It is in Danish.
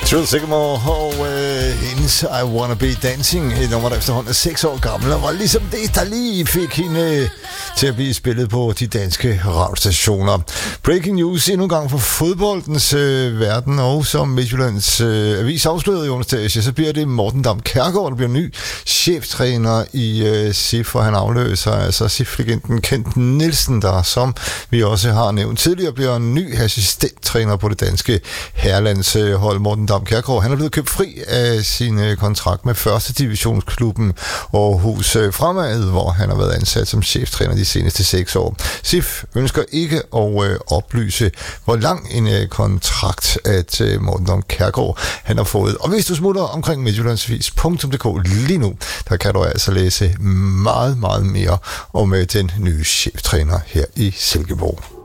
Truth Sycamore og hendes I Wanna Be Dancing, et nummer, der efterhånden er 6 år gammel, og var ligesom det, der lige fik hende til at blive spillet på de danske radiostationer. Breaking news endnu en gang for fodboldens verden, og som Midtjyllands avis afslørede i onsdag, så bliver det Morten Dam Kjærgaard, der bliver ny cheftræner i SIF, og han afløser altså SIF-legenden Kent Nielsen, der som vi også har nævnt tidligere, bliver en ny assistenttræner på det danske herrelandshold. Morten Dam Kjærgaard, han er blevet købt fri af sin kontrakt med første divisionsklubben Aarhus Fremad, hvor han har været ansat som cheftræner de seneste 6 år. SIF ønsker ikke at oplyse, hvor lang en kontrakt, at Morten Dam Kjærgaard han har fået. Og hvis du smutter omkring midtjyllandsvis.dk lige nu, der kan du altså læse meget, meget mere om den nye cheftræner her i Silkeborg.